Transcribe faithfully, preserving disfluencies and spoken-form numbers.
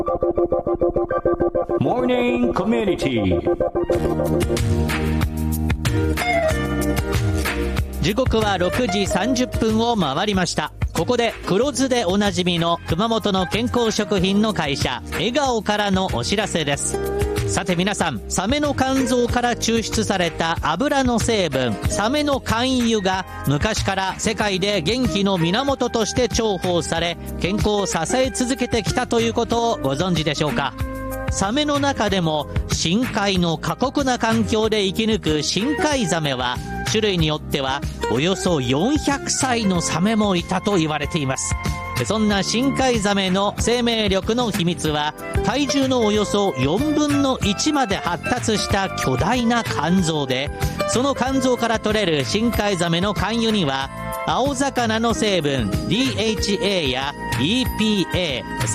モーニングコミュニティ。 時刻はろくじさんじゅっぷんを回りました。ここで黒酢でおなじみの熊本の健康食品の会社笑顔からのお知らせです。さて皆さん、サメの肝臓から抽出された油の成分サメの肝油が昔から世界で元気の源として重宝され、健康を支え続けてきたということをご存知でしょうか。サメの中でも深海の過酷な環境で生き抜く深海ザメは、種類によってはおよそよんひゃくさいのサメもいたと言われています。そんな深海ザメの生命力の秘密は、体重のおよそよんぶんのいちまで発達した巨大な肝臓で、その肝臓から取れる深海ザメの肝油には青魚の成分 ディーエイチエー や イーピーエー